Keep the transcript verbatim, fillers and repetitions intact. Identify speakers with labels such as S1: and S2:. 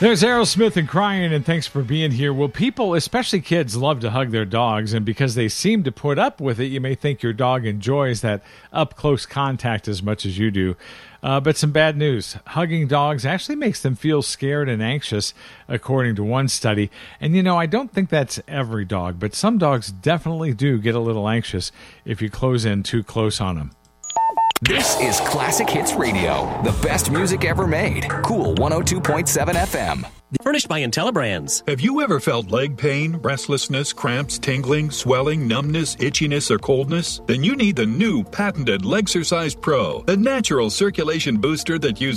S1: There's Aerosmith and Crying, and thanks for being here. Well, people, especially kids, love to hug their dogs, and because they seem to put up with it, you may think your dog enjoys that up-close contact as much as you do. Uh, but some bad news. Hugging dogs actually makes them feel scared and anxious, according to one study. And, you know, I don't think that's every dog, but some dogs definitely do get a little anxious if you close in too close on them.
S2: This is Classic Hits Radio, the best music ever made. Cool one oh two point seven F M.
S3: Furnished by IntelliBrands.
S4: Have you ever felt leg pain, restlessness, cramps, tingling, swelling, numbness, itchiness, or coldness? Then you need the new patented Legsercise Pro, the natural circulation booster that uses